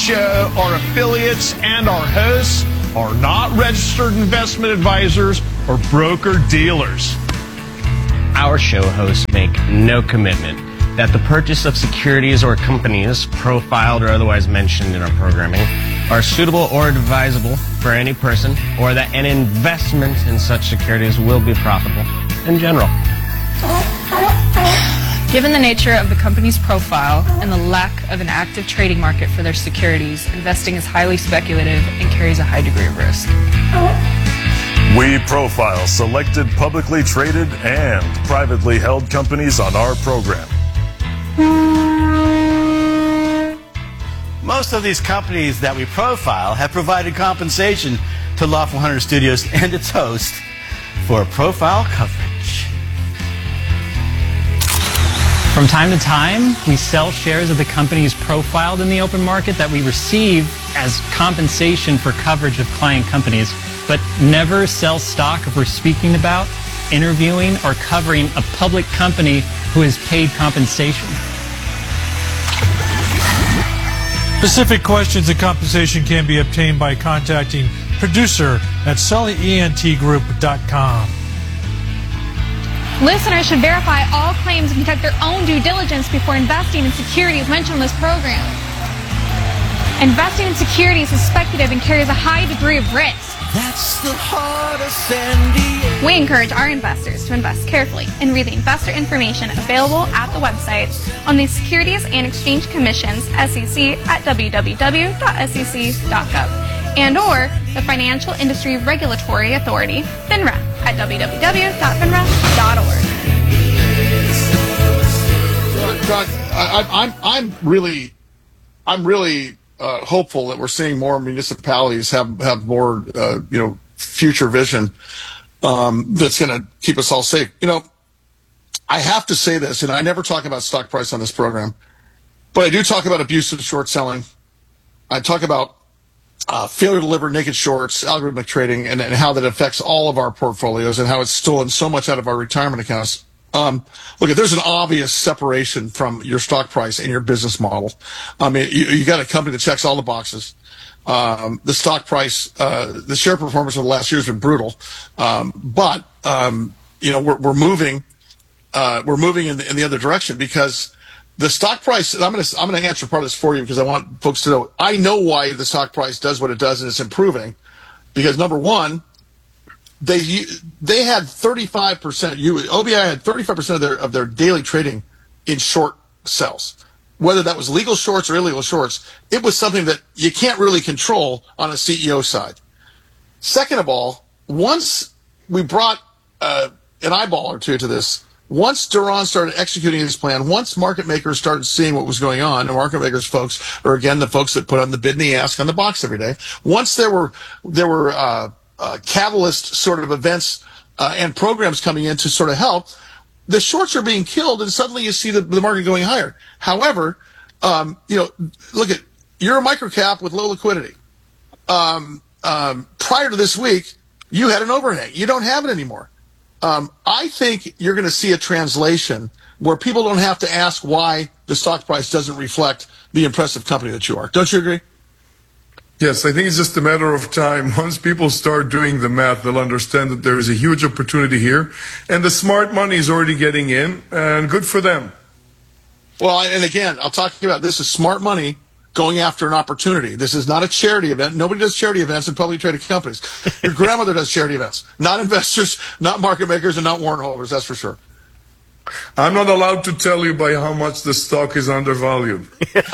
Our affiliates and our hosts are not registered investment advisors or broker dealers. Our show hosts make no commitment that the purchase of securities or companies profiled or otherwise mentioned in our programming are suitable or advisable for any person, or that an investment in such securities will be profitable in general. Given the nature of the company's profile and the lack of an active trading market for their securities, investing is highly speculative and carries a high degree of risk. We profile selected publicly traded and privately held companies on our program. Most of these companies that we profile have provided compensation to Lawful Hunter Studios and its host for profile coverage. From time to time, we sell shares of the companies profiled in the open market that we receive as compensation for coverage of client companies, but never sell stock if we're speaking about, interviewing, or covering a public company who has paid compensation. Specific questions and compensation can be obtained by contacting producer@sullyentgroup.com. Listeners should verify all claims and conduct their own due diligence before investing in securities mentioned on this program. Investing in securities is speculative and carries a high degree of risk. That's the heart of San Diego. We encourage our investors to invest carefully and read the investor information available at the website on the Securities and Exchange Commission's SEC at www.sec.gov and or the Financial Industry Regulatory Authority, FINRA, at www.finra.org. John, I'm really hopeful that we're seeing more municipalities have more future vision that's going to keep us all safe. I have to say this, and I never talk about stock price on this program, but I do talk about abusive short selling. I talk about failure to deliver naked shorts, algorithmic trading, and how that affects all of our portfolios and how it's stolen so much out of our retirement accounts. Look, there's an obvious separation from your stock price and your business model. I mean, you got a company that checks all the boxes. The stock price, the share performance over the last year has been brutal. But we're moving in the other direction because the stock price, and I'm going to answer part of this for you because I want folks to know. I know why the stock price does what it does and it's improving because number one, they had 35%. OBI had 35% of their daily trading in short sells. Whether that was legal shorts or illegal shorts, it was something that you can't really control on a CEO side. Second of all, once we brought an eyeball or two to this, once Duran started executing his plan, once market makers started seeing what was going on, and market makers folks are again the folks that put on the bid and the ask on the box every day. Once there were catalyst sort of events and programs coming in to sort of help, the shorts are being killed, and suddenly you see the market going higher. However, look at you're a microcap with low liquidity. Prior to this week, you had an overhang. You don't have it anymore. I think you're going to see a translation where people don't have to ask why the stock price doesn't reflect the impressive company that you are. Don't you agree? Yes, I think it's just a matter of time. Once people start doing the math, they'll understand that there is a huge opportunity here. And the smart money is already getting in, and good for them. Well, and again, I'll talk about this is smart money going after an opportunity. This is not a charity event. Nobody does charity events in publicly traded companies. Your grandmother does charity events. Not investors, not market makers, and not warrant holders, that's for sure. I'm not allowed to tell you by how much the stock is undervalued.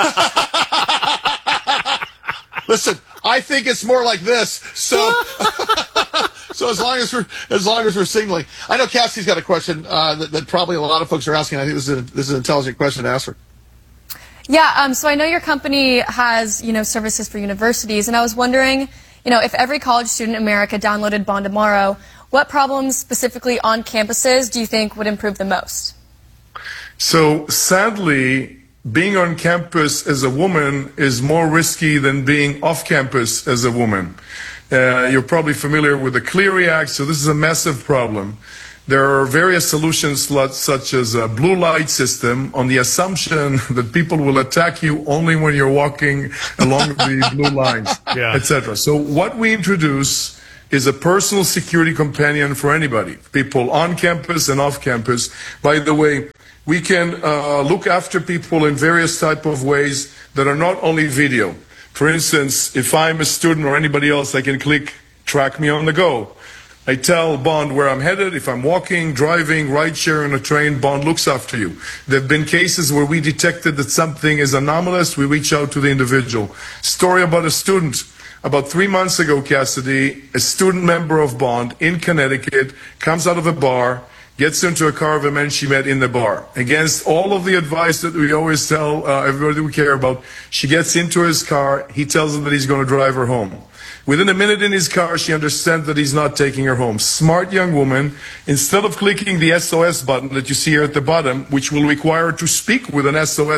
Listen, I think it's more like this. So, so as long as we're signaling, I know Cassie's got a question that probably a lot of folks are asking. I think this is an intelligent question to ask her. Yeah. So I know your company has services for universities, and I was wondering, if every college student in America downloaded Bondamaro, what problems specifically on campuses do you think would improve the most? So sadly, being on campus as a woman is more risky than being off campus as a woman. You're probably familiar with the Clery Act, so this is a massive problem. There are various solutions such as a blue light system on the assumption that people will attack you only when you're walking along the blue lines, etc. So what we introduce is a personal security companion for anybody, people on campus and off campus. By the way, we can look after people in various type of ways that are not only video. For instance, if I'm a student or anybody else, I can click track me on the go. I tell Bond where I'm headed. If I'm walking, driving, ride-share on a train, Bond looks after you. There have been cases where we detected that something is anomalous. We reach out to the individual. Story about a student. About 3 months ago, Cassidy, a student member of Bond in Connecticut comes out of a bar, gets into a car of a man she met in the bar. Against all of the advice that we always tell everybody we care about, she gets into his car. He tells her that he's going to drive her home. Within a minute in his car, she understands that he's not taking her home. Smart young woman, instead of clicking the SOS button that you see here at the bottom, which will require her to speak with an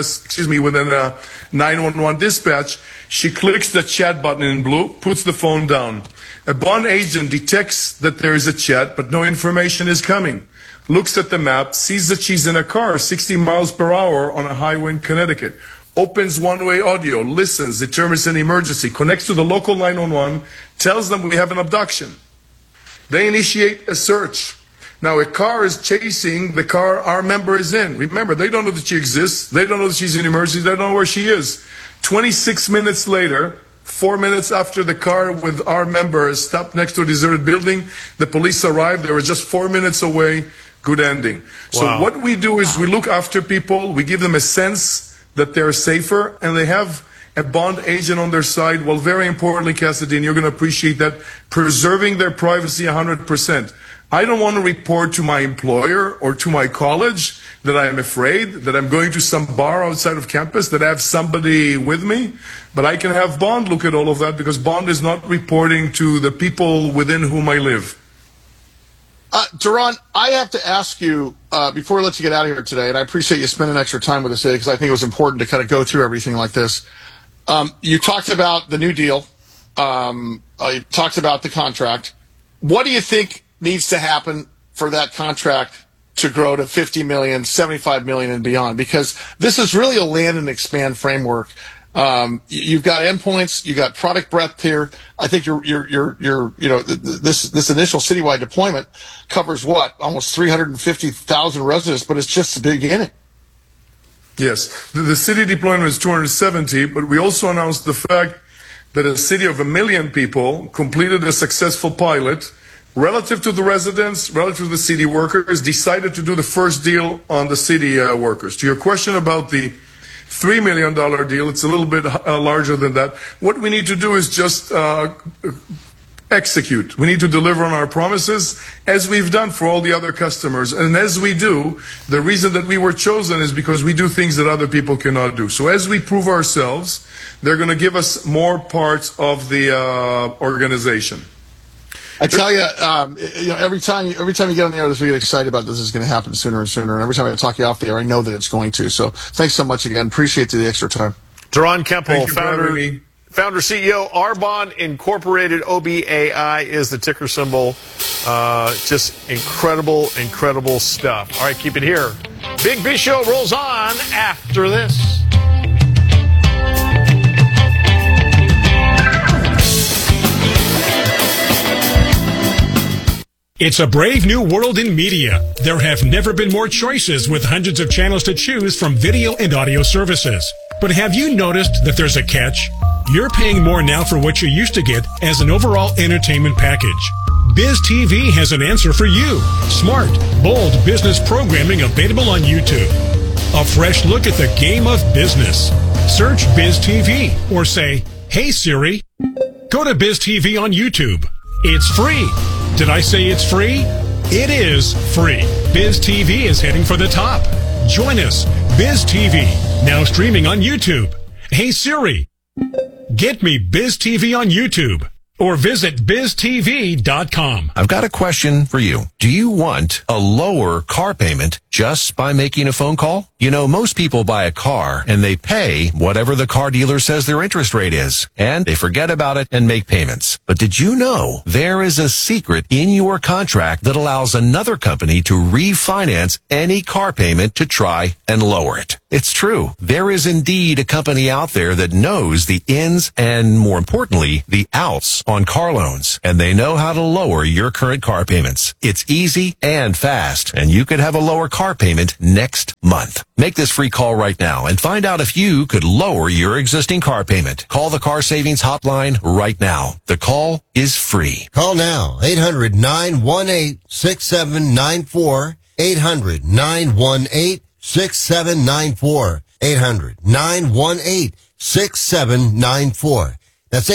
with a 911 dispatch, she clicks the chat button in blue, puts the phone down. A Bond agent detects that there is a chat, but no information is coming. Looks at the map, sees that she's in a car 60 miles per hour on a highway in Connecticut. Opens one-way audio, listens, determines an emergency, connects to the local 911, tells them we have an abduction. They initiate a search. Now, a car is chasing the car our member is in. Remember, they don't know that she exists. They don't know that she's in emergency. They don't know where she is. 26 minutes later, 4 minutes after the car with our member stopped next to a deserted building, the police arrived. They were just 4 minutes away. Good ending. So what we do is we look after people. We give them a sense that they're safer, and they have a Bond agent on their side. Well, very importantly, Cassidy, and you're going to appreciate that, preserving their privacy 100%. I don't want to report to my employer or to my college that I am afraid, that I'm going to some bar outside of campus, that I have somebody with me. But I can have Bond look at all of that because Bond is not reporting to the people within whom I live. Doron, I have to ask you, before we let you get out of here today, and I appreciate you spending extra time with us today because I think it was important to kind of go through everything like this. You talked about the new deal. You talked about the contract. What do you think needs to happen for that contract to grow to 50 million, 75 million and beyond? Because this is really a land and expand framework. You've got endpoints, you got product breadth here. I think this initial citywide deployment covers almost 350,000 residents, but it's just the beginning. Yes, the city deployment is 270, but we also announced the fact that a city of 1 million people completed a successful pilot relative to the residents, relative to the city workers, decided to do the first deal on the city workers. To your question about the $3 million deal, it's a little bit larger than that. What we need to do is just execute. We need to deliver on our promises, as we've done for all the other customers. And as we do, the reason that we were chosen is because we do things that other people cannot do. So as we prove ourselves, they're going to give us more parts of the organization. I tell you, every time you get on the air, we get excited about this is going to happen sooner and sooner. And every time I talk you off the air, I know that it's going to. So thanks so much again. Appreciate the extra time. Doron Kempel, founder, CEO, Arbonne Incorporated, OBAI is the ticker symbol. Just incredible stuff. All right, keep it here. Big B Show rolls on after this. It's a brave new world in media. There have never been more choices with hundreds of channels to choose from video and audio services. But have you noticed that there's a catch? You're paying more now for what you used to get as an overall entertainment package. Biz TV has an answer for you. Smart, bold business programming available on YouTube. A fresh look at the game of business. Search Biz TV or say, "Hey Siri." Go to Biz TV on YouTube. It's free. Did I say it's free? It is free. Biz TV is heading for the top. Join us. Biz TV, now streaming on YouTube. Hey Siri, get me Biz TV on YouTube. or visit biztv.com. I've got a question for you. Do you want a lower car payment just by making a phone call? You know, most people buy a car and they pay whatever the car dealer says their interest rate is, and they forget about it and make payments. But did you know there is a secret in your contract that allows another company to refinance any car payment to try and lower it? It's true. There is indeed a company out there that knows the ins and, more importantly, the outs on car loans, and they know how to lower your current car payments. It's easy and fast, and you could have a lower car payment next month. Make this free call right now and find out if you could lower your existing car payment. Call the Car Savings Hotline right now. The call is free. Call now. 800-918-6794. 800-918-6794. 800-918-6794. That's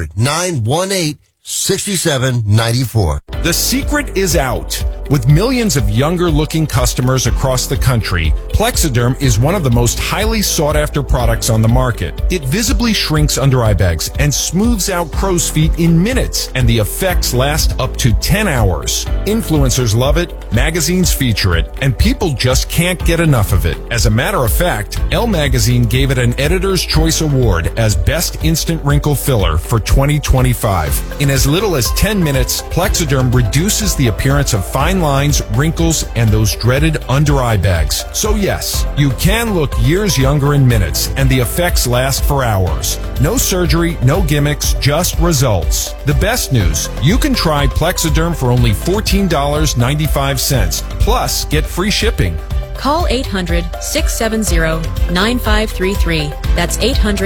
800-918-6794. The secret is out. With millions of younger-looking customers across the country, Plexiderm is one of the most highly sought-after products on the market. It visibly shrinks under-eye bags and smooths out crow's feet in minutes, and the effects last up to 10 hours. Influencers love it, magazines feature it, and people just can't get enough of it. As a matter of fact, Elle Magazine gave it an Editor's Choice Award as Best Instant Wrinkle Filler for 2025. In as little as 10 minutes, Plexiderm reduces the appearance of fine lines, wrinkles, and those dreaded under-eye bags. So yes, you can look years younger in minutes, and the effects last for hours. No surgery, no gimmicks, just results. The best news, you can try Plexiderm for only $14.95, plus get free shipping. Call 800-670-9533. That's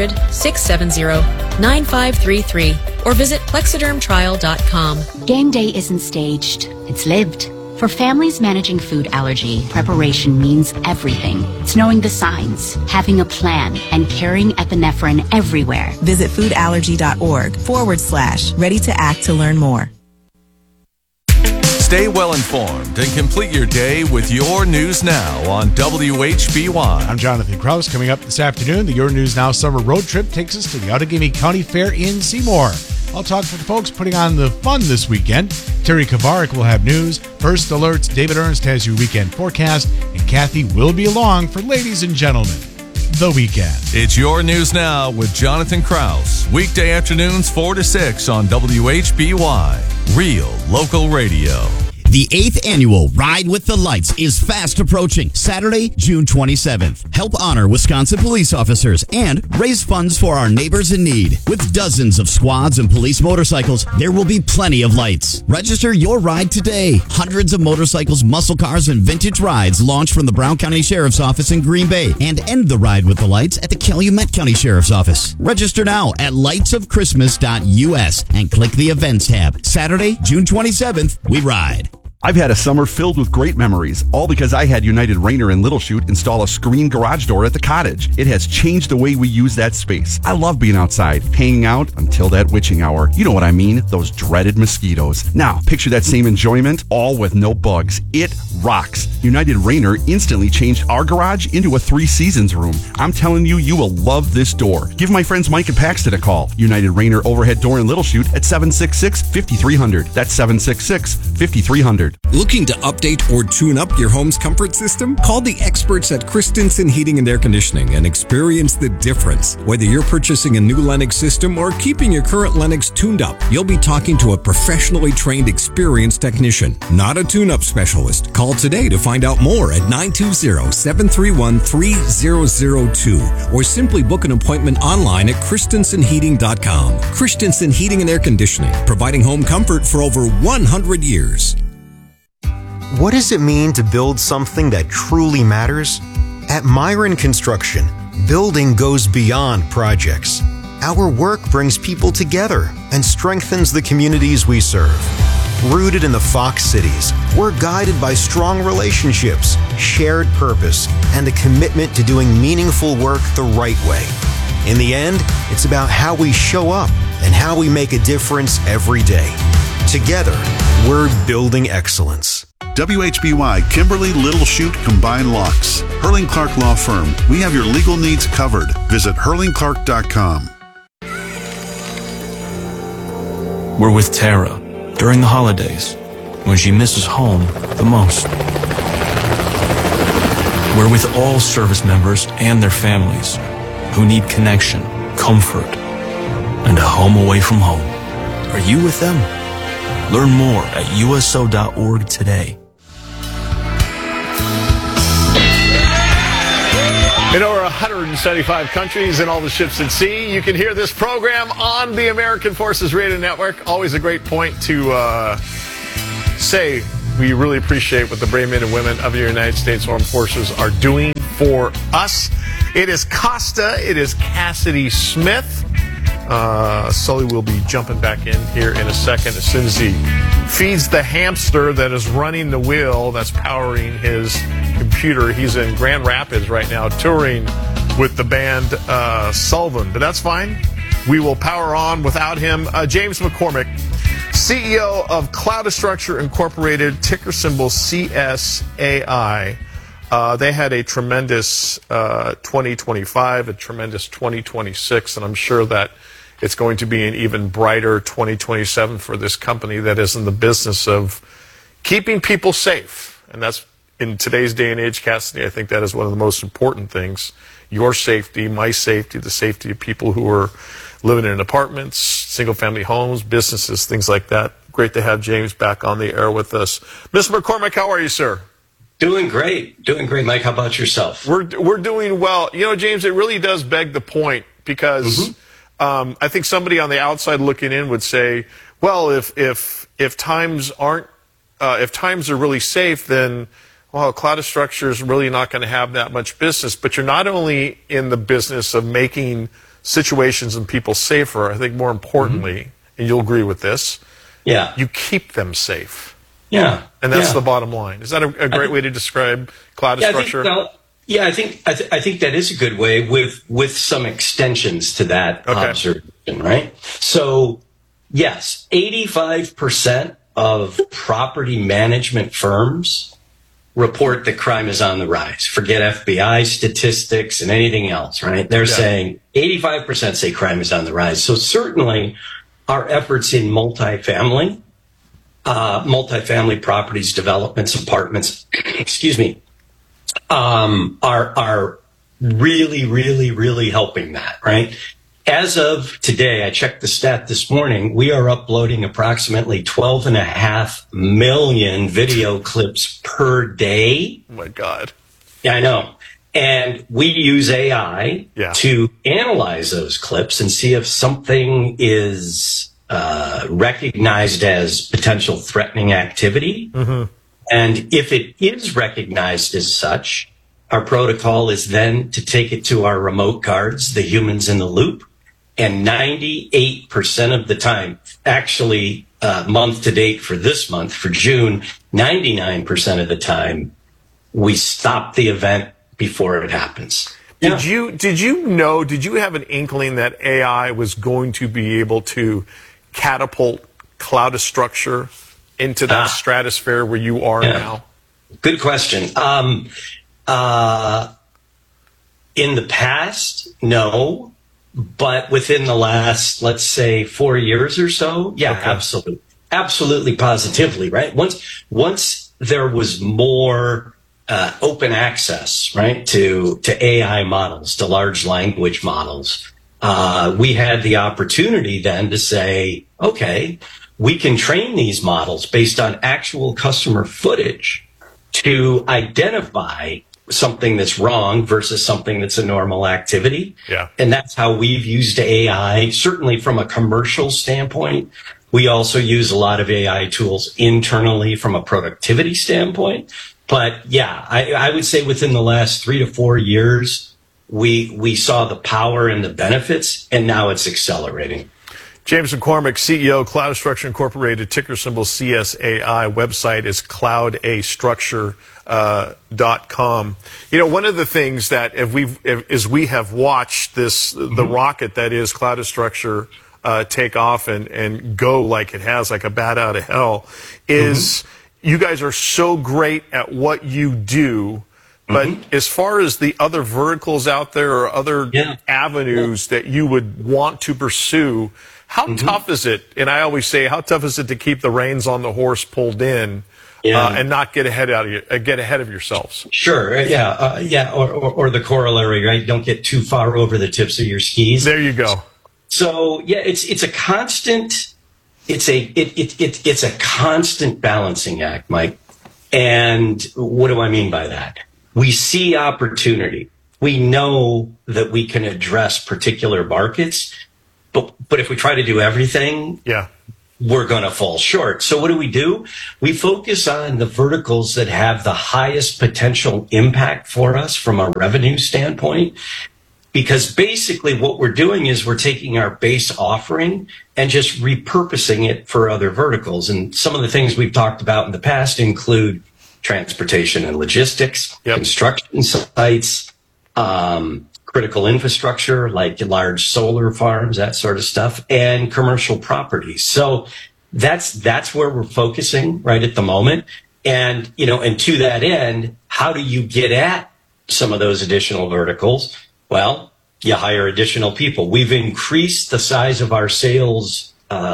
800-670-9533. Or visit plexidermtrial.com. Game day isn't staged. It's lived. For families managing food allergy, preparation means everything. It's knowing the signs, having a plan, and carrying epinephrine everywhere. Visit foodallergy.org/ready to act to learn more. Stay well informed and complete your day with Your News Now on WHBY. I'm Jonathan Krause. Coming up this afternoon, the Your News Now summer road trip takes us to the Outagamie County Fair in Seymour. I'll talk to the folks putting on the fun this weekend. Terry Kavarik will have news. First Alerts, David Ernst has your weekend forecast, and Kathy will be along for Ladies and Gentlemen, the weekend. It's Your News Now with Jonathan Krause. Weekday afternoons 4 to 6 on WHBY. Real local radio. The 8th annual Ride with the Lights is fast approaching. Saturday, June 27th. Help honor Wisconsin police officers and raise funds for our neighbors in need. With dozens of squads and police motorcycles, there will be plenty of lights. Register your ride today. Hundreds of motorcycles, muscle cars, and vintage rides launch from the Brown County Sheriff's Office in Green Bay and end the Ride with the Lights at the Calumet County Sheriff's Office. Register now at lightsofchristmas.us and click the Events tab. Saturday, June 27th, we ride. I've had a summer filled with great memories, all because I had United Rayner in Little Chute install a screen garage door at the cottage. It has changed the way we use that space. I love being outside, hanging out until that witching hour. You know what I mean, those dreaded mosquitoes. Now, picture that same enjoyment, all with no bugs. It rocks. United Rayner instantly changed our garage into a 3 Seasons room. I'm telling you, you will love this door. Give my friends Mike and Paxton a call. United Rayner overhead door in Little Chute at 766-5300. That's 766-5300. Looking to update or tune up your home's comfort system? Call the experts at Christensen Heating and Air Conditioning and experience the difference. Whether you're purchasing a new Lennox system or keeping your current Lennox tuned up, you'll be talking to a professionally trained, experienced technician, not a tune-up specialist. Call today to find out more at 920-731-3002 or simply book an appointment online at christensenheating.com. Christensen Heating and Air Conditioning, providing home comfort for over 100 years. What does it mean to build something that truly matters? At Myron Construction, building goes beyond projects. Our work brings people together and strengthens the communities we serve. Rooted in the Fox cities, we're guided by strong relationships, shared purpose, and a commitment to doing meaningful work the right way. In the end, it's about how we show up and how we make a difference every day. Together, we're building excellence. WHBY Kimberly Little Chute Combined Locks. Hurling Clark Law Firm. We have your legal needs covered. Visit hurlingclark.com. We're with Tara during the holidays when she misses home the most. We're with all service members and their families who need connection, comfort, and a home away from home. Are you with them? Learn more at USO.org today. In over 175 countries and all the ships at sea, you can hear this program on the American Forces Radio Network. Always a great point to say we really appreciate what the brave men and women of the United States Armed Forces are doing for us. It is Costa. It is Cassidy Smith. Sully will be jumping back in here in a second as soon as he feeds the hamster that is running the wheel that's powering his computer. He's in Grand Rapids right now touring with the band Sullivan, but that's fine. We will power on without him. James McCormick, CEO of Cloudastructure Incorporated, ticker symbol CSAI. They had a tremendous 2025, a tremendous 2026, and I'm sure that it's going to be an even brighter 2027 for this company that is in the business of keeping people safe. And that's, in today's day and age, Cassidy, I think that is one of the most important things. Your safety, my safety, the safety of people who are living in apartments, single-family homes, businesses, things like that. Great to have James back on the air with us. Mr. McCormick, how are you, sir? Doing great, Mike. How about yourself? We're doing well. You know, James, it really does beg the point because I think somebody on the outside looking in would say, well, if times aren't if times are really safe, then well, Cloudastructure is really not going to have that much business. But you're not only in the business of making situations and people safer. I think more importantly, and you'll agree with this, you keep them safe. Yeah, and that's the bottom line. Is that a great way to describe Cloudastructure? I think that is a good way with some extensions to that observation, right? So, yes, 85% of property management firms report that crime is on the rise. Forget FBI statistics and anything else, right? They're saying 85% say crime is on the rise. So certainly our efforts in multifamily properties, developments, apartments, are really, really, really helping that, right? As of today, I checked the stat this morning, we are uploading approximately 12.5 million video clips per day. Oh my God. Yeah, I know. And we use AI to analyze those clips and see if something is recognized as potential threatening activity. And if it is recognized as such, our protocol is then to take it to our remote guards, the humans in the loop. And 98% of the time, actually month to date for this month, for June, 99% of the time, we stop the event before it happens. Did you have an inkling that AI was going to be able to catapult Cloudastructure into that stratosphere where you are now? Good question. In the past, no. But within the last, let's say, 4 years or so, absolutely. Absolutely, positively, right? Once there was more open access, right, to AI models, to large language models, we had the opportunity then to say, okay, we can train these models based on actual customer footage to identify something that's wrong versus something that's a normal activity. Yeah. And that's how we've used AI, certainly from a commercial standpoint. We also use a lot of AI tools internally from a productivity standpoint. But yeah, I would say within the last 3 to 4 years, we saw the power and the benefits, and now it's accelerating. James McCormick, CEO, Cloudastructure Incorporated, ticker symbol CSAI. Website is cloudastructure.com. You know, one of the things that as we have watched this, the rocket that is Cloudastructure take off and go like it has, like a bat out of hell, is you guys are so great at what you do. But as far as the other verticals out there or other avenues that you would want to pursue, How tough is it? And I always say, how tough is it to keep the reins on the horse pulled in and not get ahead of yourselves? Sure. Or the corollary, right? Don't get too far over the tips of your skis. There you go. So it's a constant. It's a constant balancing act, Mike. And what do I mean by that? We see opportunity. We know that we can address particular markets, but if we try to do everything, we're going to fall short. So what do? We focus on the verticals that have the highest potential impact for us from a revenue standpoint. Because basically what we're doing is we're taking our base offering and just repurposing it for other verticals. And some of the things we've talked about in the past include transportation and logistics, construction sites, critical infrastructure like large solar farms, that sort of stuff, and commercial properties. So that's where we're focusing right at the moment. And, and to that end, how do you get at some of those additional verticals? Well, you hire additional people. We've increased the size of our sales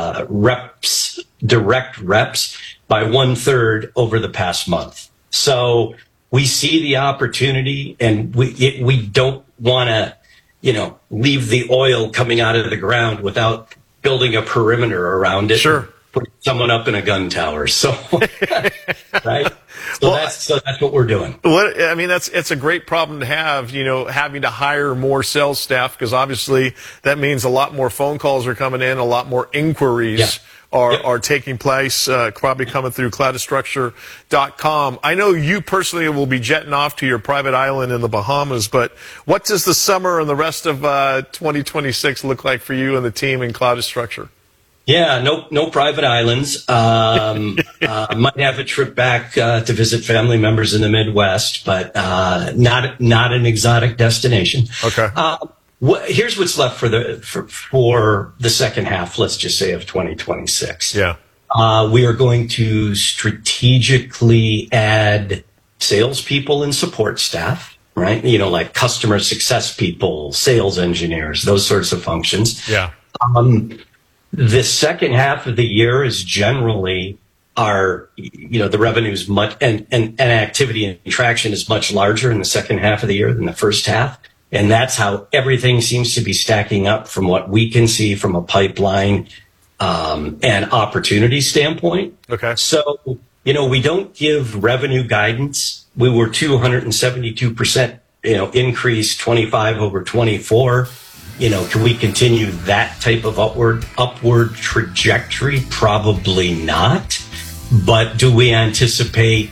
direct reps, by 1/3 over the past month. So we see the opportunity, and we don't want to, leave the oil coming out of the ground without building a perimeter around it. Sure. Put someone up in a gun tower. So, right. So that's what we're doing. It's a great problem to have, having to hire more sales staff, because obviously that means a lot more phone calls are coming in, a lot more inquiries are taking place, probably coming through cloudastructure.com. I know you personally will be jetting off to your private island in the Bahamas, but what does the summer and the rest of 2026 look like for you and the team in Cloudastructure? Yeah, no private islands. Might have a trip back to visit family members in the Midwest, but not an exotic destination. Okay. Here's what's left for the second half, let's just say, of 2026. Yeah. We are going to strategically add salespeople and support staff, right? Like customer success people, sales engineers, those sorts of functions. Yeah. The second half of the year is generally the revenues much and activity and traction is much larger in the second half of the year than the first half. And that's how everything seems to be stacking up from what we can see from a pipeline and opportunity standpoint. Okay. So, we don't give revenue guidance. We were 272%, increase 25 over 24. Can we continue that type of upward trajectory? Probably not. But do we anticipate,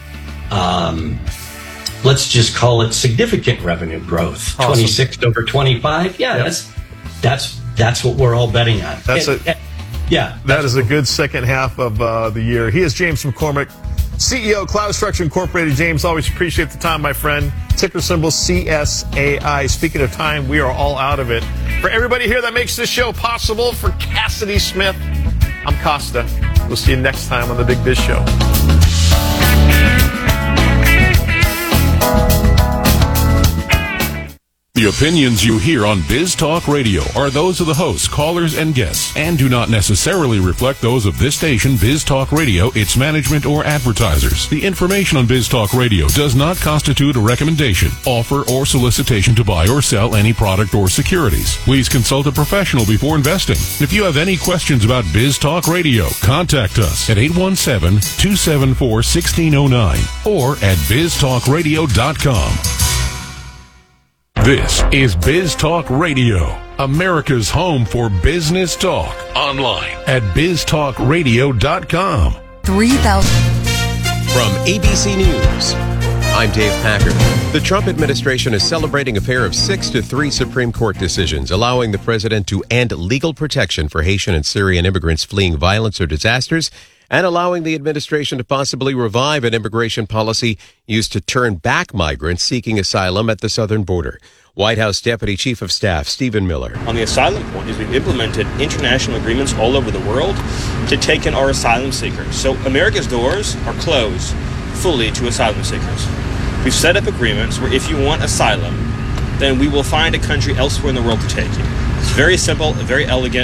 let's just call it significant revenue growth? Awesome. 26 over 25? Yeah, that's what we're all betting on. That is a good second half of the year. He is James McCormick, CEO, Cloudastructure Incorporated. James, always appreciate the time, my friend. Ticker symbol CSAI. Speaking of time, we are all out of it. For everybody here that makes this show possible, for Cassidy Smith, I'm Costa. We'll see you next time on The Big Biz Show. The opinions you hear on Biz Talk Radio are those of the hosts, callers, and guests, and do not necessarily reflect those of this station, Biz Talk Radio, its management, or advertisers. The information on Biz Talk Radio does not constitute a recommendation, offer, or solicitation to buy or sell any product or securities. Please consult a professional before investing. If you have any questions about Biz Talk Radio, contact us at 817-274-1609 or at biztalkradio.com. This is Biz Talk Radio, America's home for business talk. Online at biztalkradio.com. 3,000. From ABC News, I'm Dave Packard. The Trump administration is celebrating a pair of 6-3 Supreme Court decisions, allowing the president to end legal protection for Haitian and Syrian immigrants fleeing violence or disasters, and allowing the administration to possibly revive an immigration policy used to turn back migrants seeking asylum at the southern border. White House Deputy Chief of Staff Stephen Miller. On the asylum point is we've implemented international agreements all over the world to take in our asylum seekers. So America's doors are closed fully to asylum seekers. We've set up agreements where if you want asylum, then we will find a country elsewhere in the world to take you. It's very simple, very elegant.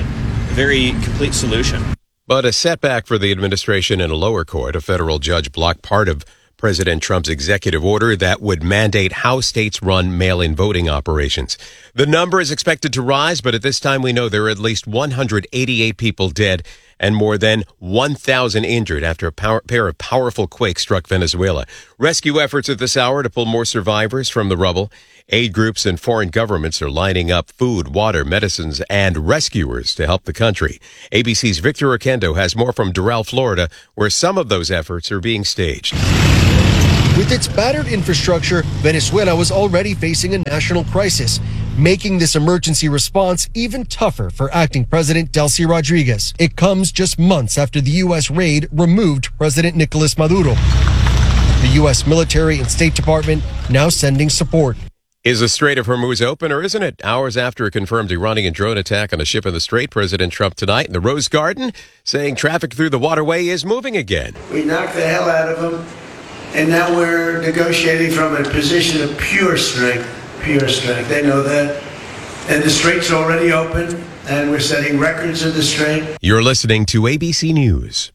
very complete solution. But a setback for the administration in a lower court. A federal judge blocked part of President Trump's executive order that would mandate how states run mail-in voting operations. The number is expected to rise, but at this time we know there are at least 188 people dead and more than 1,000 injured after a pair of powerful quakes struck Venezuela. Rescue efforts at this hour to pull more survivors from the rubble. Aid groups and foreign governments are lining up food, water, medicines, and rescuers to help the country. ABC's Victor Oquendo has more from Doral, Florida, where some of those efforts are being staged. With its battered infrastructure, Venezuela was already facing a national crisis, making this emergency response even tougher for acting President Delcy Rodriguez. It comes just months after the U.S. raid removed President Nicolas Maduro. The U.S. military and State Department now sending support. Is the Strait of Hormuz open or isn't it? Hours after a confirmed Iranian drone attack on a ship in the Strait, President Trump tonight in the Rose Garden saying traffic through the waterway is moving again. We knocked the hell out of them, and now we're negotiating from a position of pure strength. Pure strength. They know that. And the Strait's already open, and we're setting records of the Strait. You're listening to ABC News.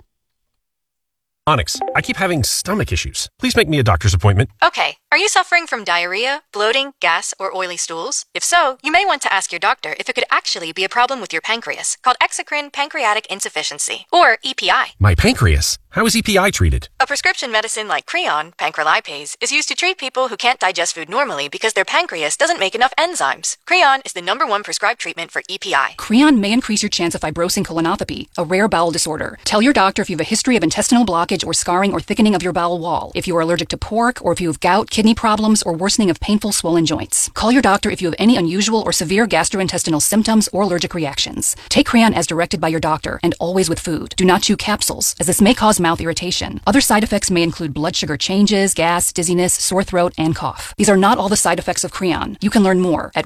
Onyx, I keep having stomach issues. Please make me a doctor's appointment. Okay. Are you suffering from diarrhea, bloating, gas, or oily stools? If so, you may want to ask your doctor if it could actually be a problem with your pancreas, called exocrine pancreatic insufficiency, or EPI. My pancreas? How is EPI treated? A prescription medicine like Creon, pancrelipase, is used to treat people who can't digest food normally because their pancreas doesn't make enough enzymes. Creon is the #1 prescribed treatment for EPI. Creon may increase your chance of fibrosing colonopathy, a rare bowel disorder. Tell your doctor if you have a history of intestinal blockage or scarring or thickening of your bowel wall, if you are allergic to pork, or if you have gout, kidney problems, or worsening of painful swollen joints. Call your doctor if you have any unusual or severe gastrointestinal symptoms or allergic reactions. Take Creon as directed by your doctor, and always with food. Do not chew capsules, as this may cause mouth irritation. Other side effects may include blood sugar changes, gas, dizziness, sore throat, and cough. These are not all the side effects of Creon. You can learn more at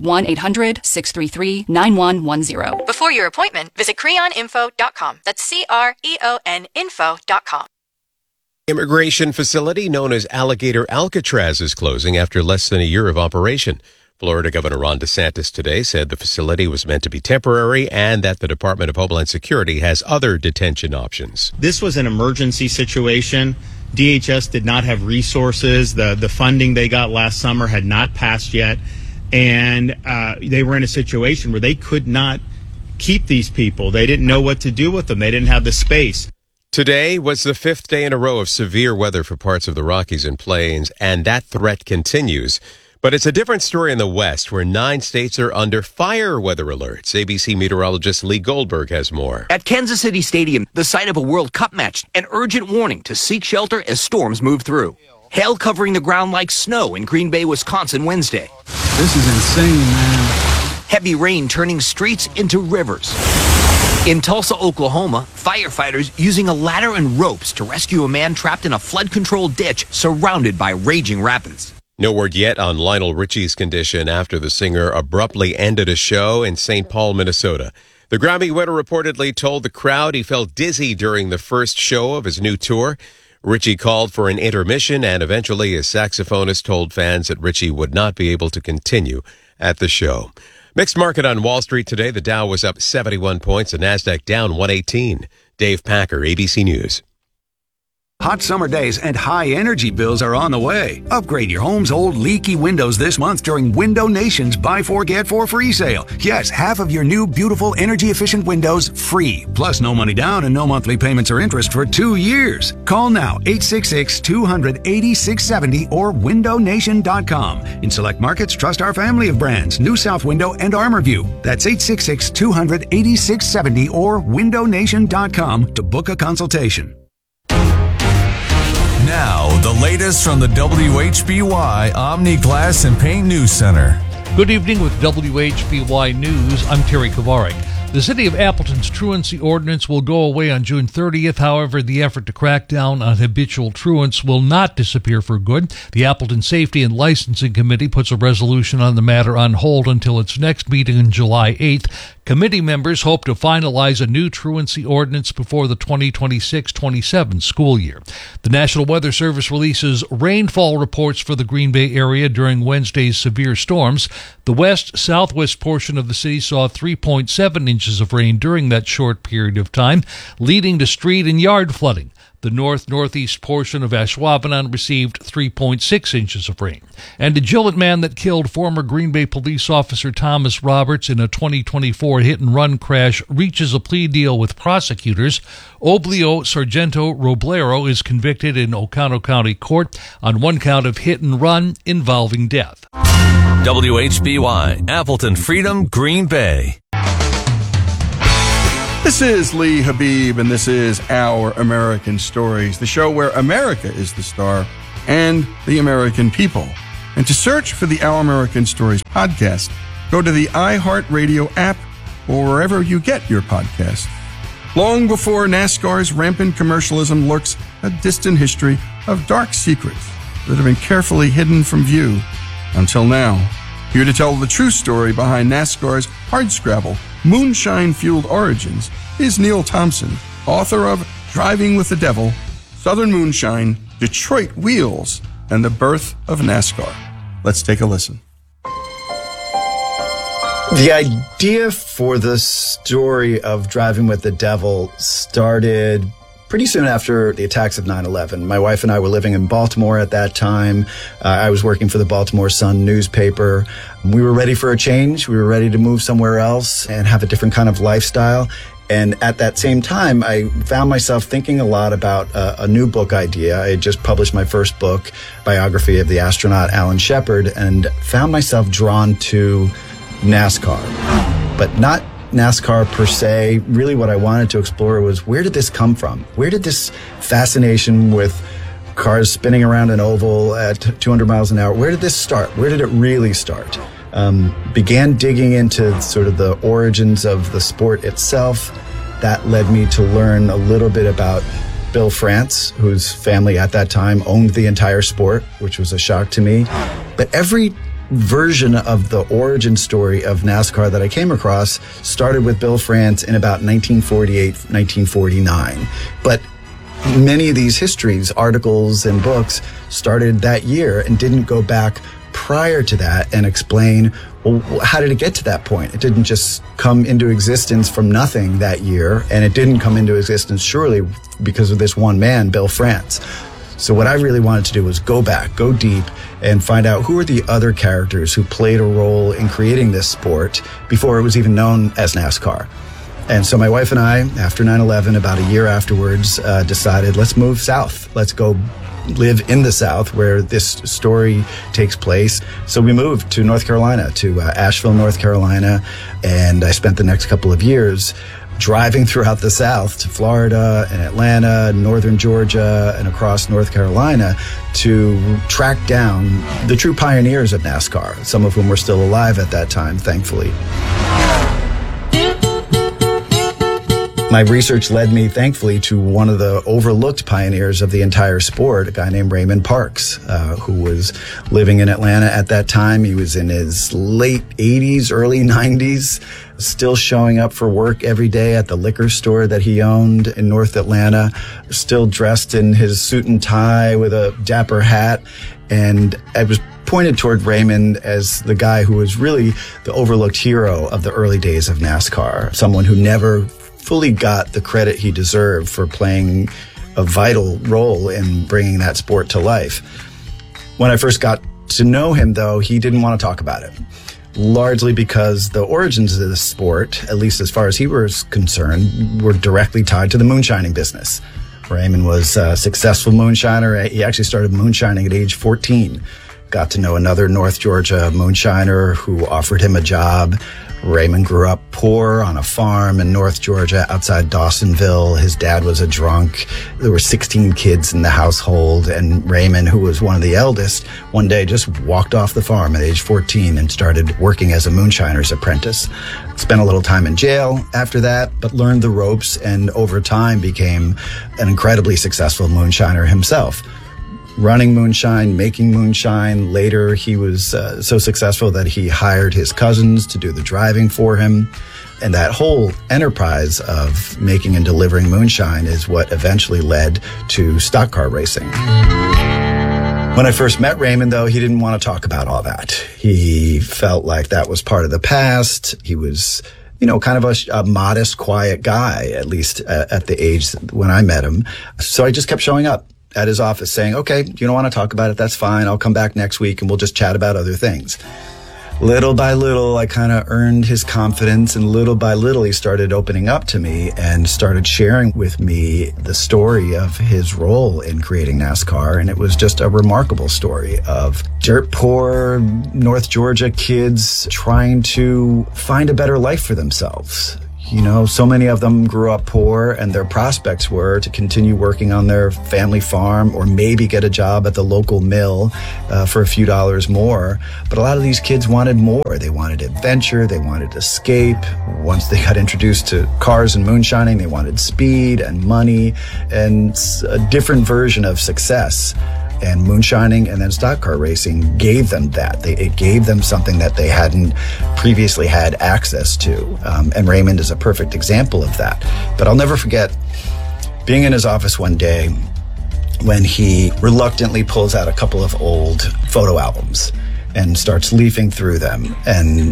1-800-633-9110. Before your appointment, visit creoninfo.com. That's CREON info.com. Immigration facility known as Alligator Alcatraz is closing after less than a year of operation. Florida Governor Ron DeSantis today said the facility was meant to be temporary and that the Department of Homeland Security has other detention options. This was an emergency situation. DHS did not have resources. The funding they got last summer had not passed yet. And they were in a situation where they could not keep these people. They didn't know what to do with them. They didn't have the space. Today was the 5th day in a row of severe weather for parts of the Rockies and Plains, and that threat continues. But it's a different story in the West, where 9 states are under fire weather alerts. ABC meteorologist Lee Goldberg has more. At Kansas City Stadium, the site of a World Cup match, an urgent warning to seek shelter as storms move through. Hail covering the ground like snow in Green Bay, Wisconsin Wednesday. This is insane, man. Heavy rain turning streets into rivers. In Tulsa, Oklahoma, firefighters using a ladder and ropes to rescue a man trapped in a flood-controlled ditch surrounded by raging rapids. No word yet on Lionel Richie's condition after the singer abruptly ended a show in St. Paul, Minnesota. The Grammy winner reportedly told the crowd he felt dizzy during the first show of his new tour. Richie called for an intermission, and eventually his saxophonist told fans that Richie would not be able to continue at the show. Mixed market on Wall Street today. The Dow was up 71 points, the Nasdaq down 118. Dave Packer, ABC News. Hot summer days and high energy bills are on the way. Upgrade your home's old leaky windows this month during Window Nation's Buy 4 Get 4 free sale. Yes, half of your new beautiful energy efficient windows free. Plus no money down and no monthly payments or interest for 2 years. Call now 866-200-8670 or windownation.com. In select markets, trust our family of brands, New South Window and ArmorView. That's 866-200-8670 or windownation.com to book a consultation. Now, the latest from the WHBY Omni Glass and Paint News Center. Good evening with WHBY News. I'm Terry Kovarik. The City of Appleton's truancy ordinance will go away on June 30th. However, the effort to crack down on habitual truants will not disappear for good. The Appleton Safety and Licensing Committee puts a resolution on the matter on hold until its next meeting on July 8th. Committee members hope to finalize a new truancy ordinance before the 2026-27 school year. The National Weather Service releases rainfall reports for the Green Bay area during Wednesday's severe storms. The west-southwest portion of the city saw 3.7 inches of rain during that short period of time, leading to street and yard flooding. The north-northeast portion of Ashwaubenon received 3.6 inches of rain. And the Gillette man that killed former Green Bay police officer Thomas Roberts in a 2024 hit-and-run crash reaches a plea deal with prosecutors. Oblio Sargento Roblero is convicted in Oconto County Court on one count of hit-and-run involving death. WHBY, Appleton Freedom, Green Bay. This is Lee Habib, and this is Our American Stories, the show where America is the star and the American people. And to search for the Our American Stories podcast, go to the iHeartRadio app or wherever you get your podcasts. Long before NASCAR's rampant commercialism lurks a distant history of dark secrets that have been carefully hidden from view until now. Here to tell the true story behind NASCAR's hardscrabble, moonshine-fueled origins is Neil Thompson, author of Driving with the Devil, Southern Moonshine, Detroit Wheels, and the Birth of NASCAR. Let's take a listen. The idea for the story of Driving with the Devil started pretty soon after the attacks of 9/11. My wife and I were living in Baltimore at that time. I was working for the Baltimore Sun newspaper. We were ready for a change. We were ready to move somewhere else and have a different kind of lifestyle. And at that same time, I found myself thinking a lot about a new book idea. I had just published my first book, biography of the astronaut Alan Shepard, and found myself drawn to NASCAR, but not NASCAR per se. Really what I wanted to explore was, where did this come from? Where did this fascination with cars spinning around an oval at 200 miles an hour, where did this start? Where did it really start? Began digging into sort of the origins of the sport itself. That led me to learn a little bit about Bill France, whose family at that time owned the entire sport, which was a shock to me. But every version of the origin story of NASCAR that I came across started with Bill France in about 1948, 1949. But many of these histories, articles and books started that year and didn't go back prior to that and explain, well, how did it get to that point? It didn't just come into existence from nothing that year, and it didn't come into existence surely because of this one man, Bill France. So what I really wanted to do was go back, go deep, and find out who are the other characters who played a role in creating this sport before it was even known as NASCAR. And so my wife and I, after 9/11, about a year afterwards, decided, let's move south. Let's go live in the South where this story takes place. So we moved to North Carolina, to Asheville, North Carolina, and I spent the next couple of years driving throughout the South to Florida and Atlanta, northern Georgia, and across North Carolina to track down the true pioneers of NASCAR, some of whom were still alive at that time, thankfully. My research led me, thankfully, to one of the overlooked pioneers of the entire sport, a guy named Raymond Parks, who was living in Atlanta at that time. He was in his late 80s, early 90s, still showing up for work every day at the liquor store that he owned in North Atlanta, still dressed in his suit and tie with a dapper hat. And I was pointed toward Raymond as the guy who was really the overlooked hero of the early days of NASCAR, someone who never fully got the credit he deserved for playing a vital role in bringing that sport to life. When I first got to know him, though, he didn't want to talk about it, largely because the origins of the sport, at least as far as he was concerned, were directly tied to the moonshining business. Raymond was a successful moonshiner. He actually started moonshining at age 14. Got to know another North Georgia moonshiner who offered him a job. Raymond grew up poor on a farm in North Georgia outside Dawsonville. His dad was a drunk. There were 16 kids in the household, and Raymond, who was one of the eldest, one day just walked off the farm at age 14 and started working as a moonshiner's apprentice. Spent a little time in jail after that, but learned the ropes and over time became an incredibly successful moonshiner himself. running moonshine, making moonshine. Later, he was so successful that he hired his cousins to do the driving for him. And that whole enterprise of making and delivering moonshine is what eventually led to stock car racing. When I first met Raymond, though, he didn't want to talk about all that. He felt like that was part of the past. He was, kind of a modest, quiet guy, at least at the age when I met him. So I just kept showing up at his office saying, okay, you don't want to talk about it, that's fine. I'll come back next week and we'll just chat about other things. Little by little, I kind of earned his confidence, and little by little, he started opening up to me and started sharing with me the story of his role in creating NASCAR. And it was just a remarkable story of dirt poor North Georgia kids trying to find a better life for themselves. So many of them grew up poor, and their prospects were to continue working on their family farm or maybe get a job at the local mill for a few dollars more. But a lot of these kids wanted more. They wanted adventure. They wanted escape. Once they got introduced to cars and moonshining, they wanted speed and money and a different version of success. And moonshining and then stock car racing gave them that. It gave them something that they hadn't previously had access to. And Raymond is a perfect example of that. But I'll never forget being in his office one day when he reluctantly pulls out a couple of old photo albums and starts leafing through them. And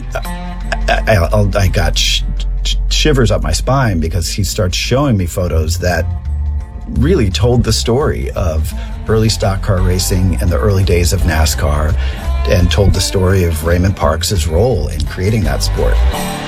I got shivers up my spine because he starts showing me photos that really told the story of early stock car racing and the early days of NASCAR, and told the story of Raymond Parks' role in creating that sport.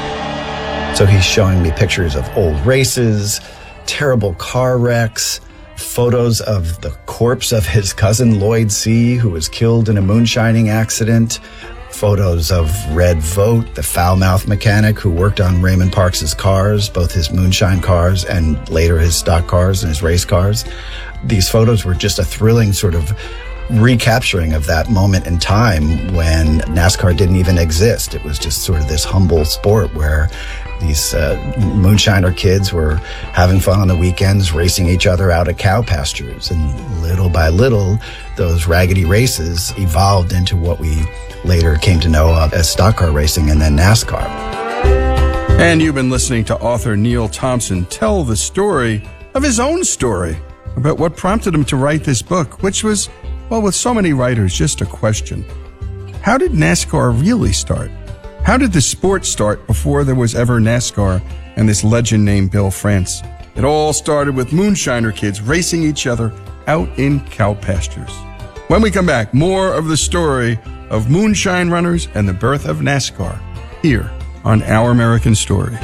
So he's showing me pictures of old races, terrible car wrecks, photos of the corpse of his cousin Lloyd C., who was killed in a moonshining accident, photos of Red Vogt, the foul-mouthed mechanic who worked on Raymond Parks' cars, both his moonshine cars and later his stock cars and his race cars. These photos were just a thrilling sort of recapturing of that moment in time when NASCAR didn't even exist. It was just sort of this humble sport where these moonshiner kids were having fun on the weekends, racing each other out at cow pastures. And little by little, those raggedy races evolved into what we later came to know of as stock car racing and then NASCAR. And you've been listening to author Neil Thompson tell the story of his own story about what prompted him to write this book, which was, well, with so many writers, just a question. How did NASCAR really start? How did the sport start before there was ever NASCAR and this legend named Bill France? It all started with moonshiner kids racing each other out in cow pastures. When we come back, more of the story of moonshine runners and the birth of NASCAR here on Our American Stories.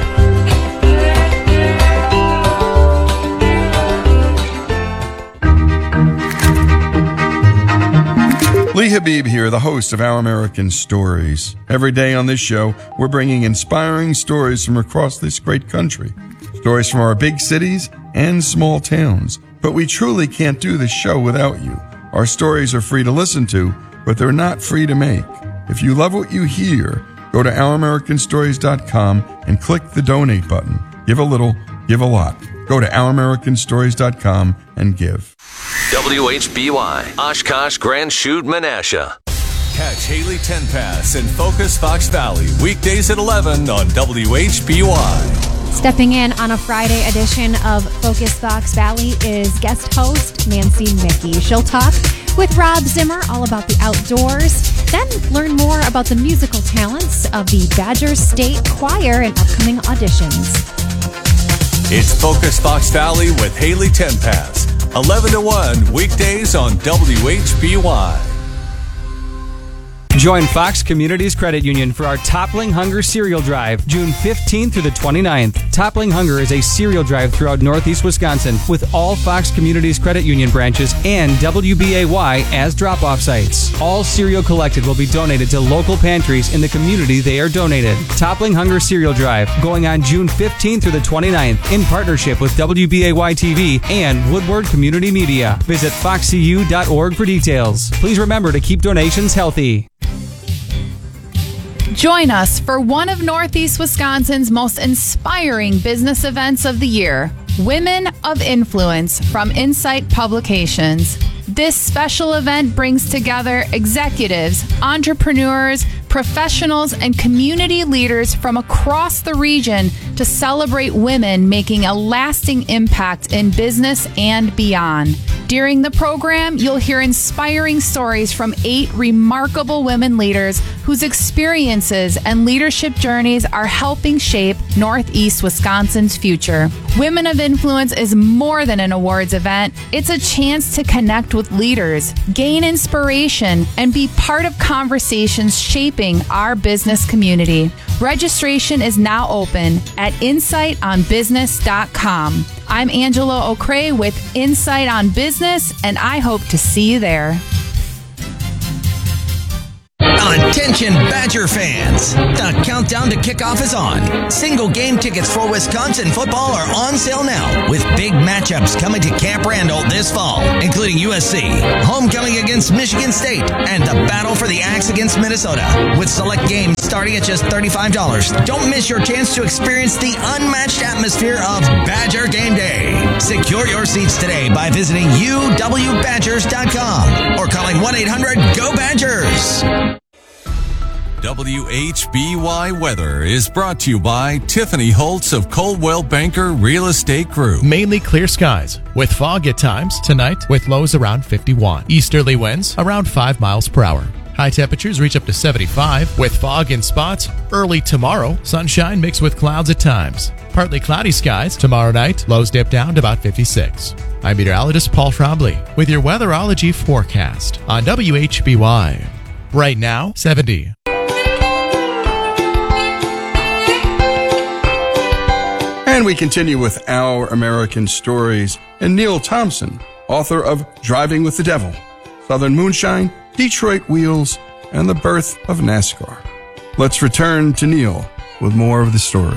Lee Habib here, the host of Our American Stories. Every day on this show, we're bringing inspiring stories from across this great country. Stories from our big cities and small towns. But we truly can't do this show without you. Our stories are free to listen to, but they're not free to make. If you love what you hear, go to OurAmericanStories.com and click the donate button. Give a little, give a lot. Go to OurAmericanStories.com and give. WHBY, Oshkosh, Grand Chute, Menasha. Catch Haley Tenpass in Focus Fox Valley weekdays at 11 on WHBY. Stepping in on a Friday edition of Focus Fox Valley is guest host Nancy Mickey. She'll talk with Rob Zimmer all about the outdoors, then learn more about the musical talents of the Badger State Choir and upcoming auditions. It's Focus Fox Valley with Haley Tenpass, 11 to 1 weekdays on WHBY. Join Fox Communities Credit Union for our Toppling Hunger Cereal Drive, June 15th through the 29th. Toppling Hunger is a cereal drive throughout Northeast Wisconsin with all Fox Communities Credit Union branches and WBAY as drop-off sites. All cereal collected will be donated to local pantries in the community they are donated. Toppling Hunger Cereal Drive, going on June 15th through the 29th in partnership with WBAY TV and Woodward Community Media. Visit foxcu.org for details. Please remember to keep donations healthy. Join us for one of Northeast Wisconsin's most inspiring business events of the year, Women of Influence from Insight Publications. This special event brings together executives, entrepreneurs, professionals, and community leaders from across the region to celebrate women making a lasting impact in business and beyond. During the program, you'll hear inspiring stories from 8 remarkable women leaders whose experiences and leadership journeys are helping shape Northeast Wisconsin's future. Women of Influence is more than an awards event. It's a chance to connect with leaders, gain inspiration, and be part of conversations shaping our business community. Registration is now open at insightonbusiness.com. I'm Angela O'Cray with Insight on Business, and I hope to see you there. Attention Badger fans! The countdown to kickoff is on. Single game tickets for Wisconsin football are on sale now, with big matchups coming to Camp Randall this fall, including USC, homecoming against Michigan State, and the battle for the Axe against Minnesota, with select games starting at just $35. Don't miss your chance to experience the unmatched atmosphere of Badger Game Day. Secure your seats today by visiting uwbadgers.com or calling 1-800-GO-BADGERS. WHBY Weather is brought to you by Tiffany Holtz of Coldwell Banker Real Estate Group. Mainly clear skies, with fog at times tonight, with lows around 51. Easterly winds around 5 miles per hour. High temperatures reach up to 75, with fog in spots early tomorrow. Sunshine mixed with clouds at times. Partly cloudy skies tomorrow night. Lows dip down to about 56. I'm meteorologist Paul Trombley with your weatherology forecast on WHBY. Right now, 70. And we continue with Our American Stories and Neil Thompson, author of Driving with the Devil, Southern Moonshine, Detroit Wheels, and the Birth of NASCAR. Let's return to Neil with more of the story.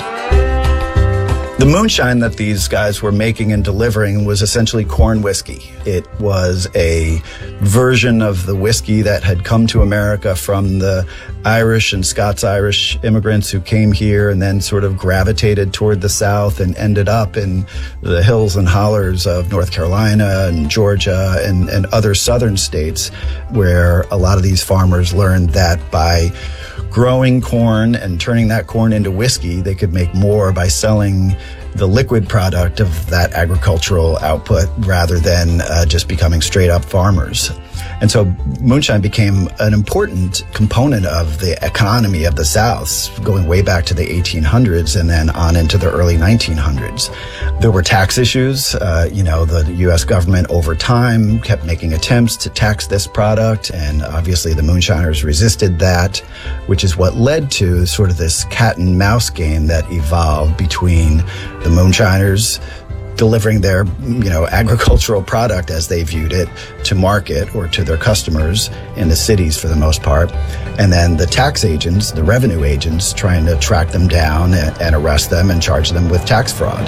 The moonshine that these guys were making and delivering was essentially corn whiskey. It was a version of the whiskey that had come to America from the Irish and Scots-Irish immigrants who came here and then sort of gravitated toward the South and ended up in the hills and hollers of North Carolina and Georgia and other southern states, where a lot of these farmers learned that by growing corn and turning that corn into whiskey, they could make more by selling the liquid product of that agricultural output rather than just becoming straight up farmers. And so moonshine became an important component of the economy of the South, going way back to the 1800s and then on into the early 1900s. There were tax issues. The U.S. government over time kept making attempts to tax this product, and obviously the moonshiners resisted that, which is what led to sort of this cat and mouse game that evolved between the moonshiners delivering their, agricultural product as they viewed it to market or to their customers in the cities for the most part. And then the tax agents, the revenue agents, trying to track them down and arrest them and charge them with tax fraud.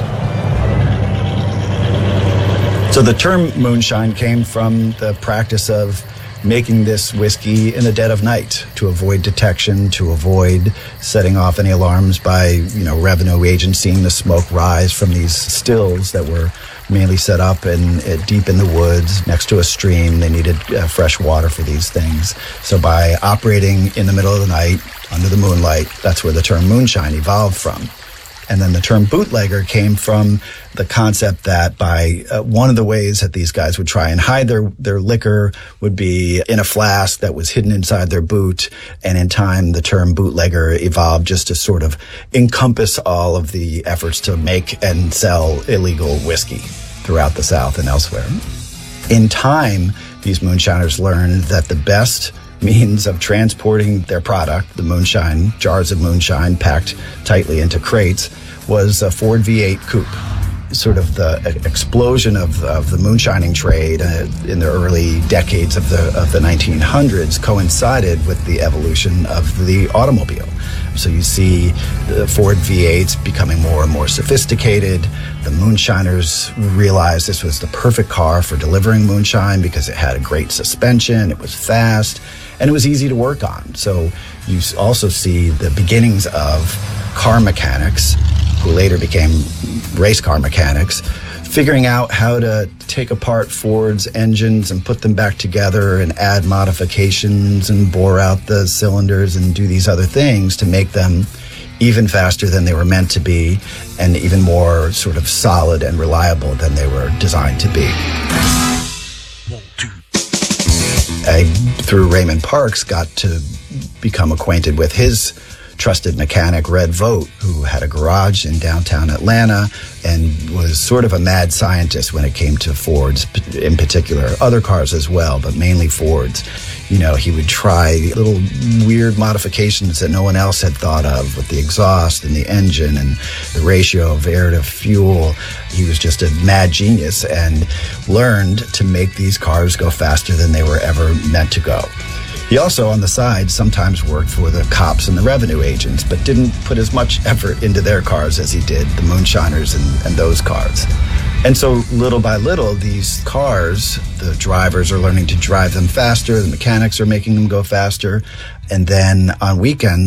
So the term moonshine came from the practice of making this whiskey in the dead of night to avoid detection, to avoid setting off any alarms by, revenue agents seeing the smoke rise from these stills that were mainly set up deep in the woods next to a stream. They needed fresh water for these things. So by operating in the middle of the night under the moonlight, that's where the term moonshine evolved from. And then the term bootlegger came from the concept that by one of the ways that these guys would try and hide their liquor would be in a flask that was hidden inside their boot. And in time, the term bootlegger evolved just to sort of encompass all of the efforts to make and sell illegal whiskey throughout the South and elsewhere. In time, these moonshiners learned that the best means of transporting their product, the moonshine, jars of moonshine packed tightly into crates, was a Ford V8 coupe. Sort of the explosion of the moonshining trade in the early decades of the 1900s coincided with the evolution of the automobile. So you see the Ford V8s becoming more and more sophisticated. The moonshiners realized this was the perfect car for delivering moonshine because it had a great suspension, it was fast, and it was easy to work on. So you also see the beginnings of car mechanics who later became race car mechanics, figuring out how to take apart Ford's engines and put them back together and add modifications and bore out the cylinders and do these other things to make them even faster than they were meant to be and even more sort of solid and reliable than they were designed to be. I, through Raymond Parks, got to become acquainted with his trusted mechanic, Red Vogt, who had a garage in downtown Atlanta and was sort of a mad scientist when it came to Fords in particular, other cars as well, but mainly Fords. You know, he would try little weird modifications that no one else had thought of with the exhaust and the engine and the ratio of air to fuel. He was just a mad genius and learned to make these cars go faster than they were ever meant to go. He also, on the side, sometimes worked for the cops and the revenue agents, but didn't put as much effort into their cars as he did the moonshiners and those cars. And so, little by little, these cars, the drivers are learning to drive them faster, the mechanics are making them go faster, and then on weekends,